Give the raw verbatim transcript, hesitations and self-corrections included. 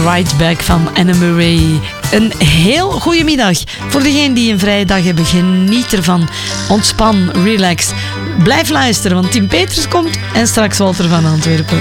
Right Back van Anna Murray. Een heel goede middag voor degenen die een vrije dag hebben. Geniet ervan. Ontspan, relax. Blijf luisteren, want Tim Peters komt en straks Walter van Antwerpen.